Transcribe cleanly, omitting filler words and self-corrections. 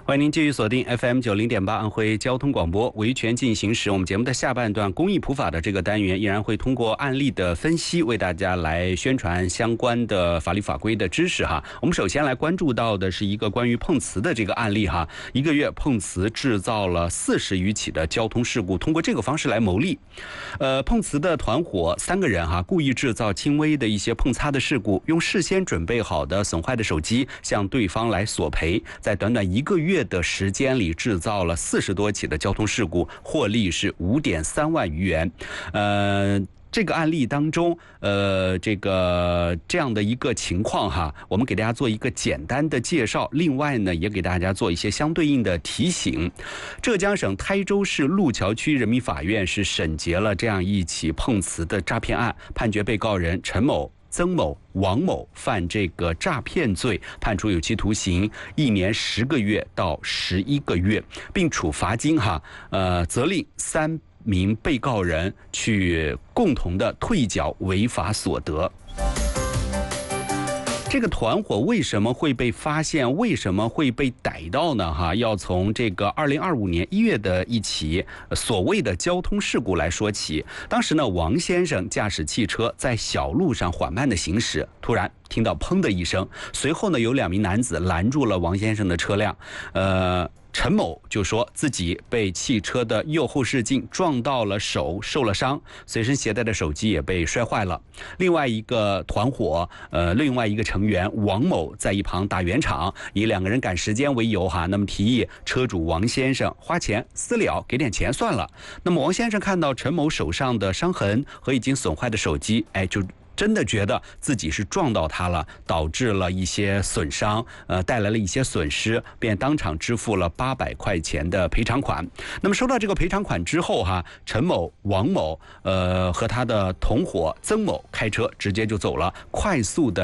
欢迎您继续锁定 FM90.8安徽交通广播维权进行时。我们节目的下半段公益普法的这个单元，依然会通过案例的分析，为大家来宣传相关的法律法规的知识哈。我们首先来关注到的是一个关于碰瓷的这个案例哈。一个月碰瓷制造了40余起的交通事故，通过这个方式来牟利。碰瓷的团伙3个人哈，故意制造轻微的一些碰擦的事故，用事先准备好的损坏的手机向对方来索赔，在短短1个月的时间里制造了40多起的交通事故，获利是5.3万余元。这个案例当中，这样的一个情况哈，我们给大家做一个简单的介绍。另外呢，也给大家做一些相对应的提醒。浙江省台州市路桥区人民法院是审结了这样一起碰瓷的诈骗案，判决被告人陈某、曾某、王某犯这个诈骗罪，判处有期徒刑1年10个月到11个月，并处罚金哈，责令3名被告人去共同的退缴违法所得。这个团伙为什么会被发现？为什么会被逮到呢？要从这个2025年1月的一起所谓的交通事故来说起。当时呢，王先生驾驶汽车在小路上缓慢的行驶，突然听到砰的一声，随后呢，有2名男子拦住了王先生的车辆。陈某就说自己被汽车的右后视镜撞到了手，受了伤，随身携带的手机也被摔坏了。另外一个团伙，另外一个成员王某在一旁打圆场，以2个人赶时间为由那么提议车主王先生花钱私了，给点钱算了。那么王先生看到陈某手上的伤痕和已经损坏的手机，就真的觉得自己是撞到他了，导致了一些损伤，带来了一些损失，便当场支付了800块钱的赔偿款。那么收到这个赔偿款之后陈某、王某和他的同伙曾某开车直接就走了，快速的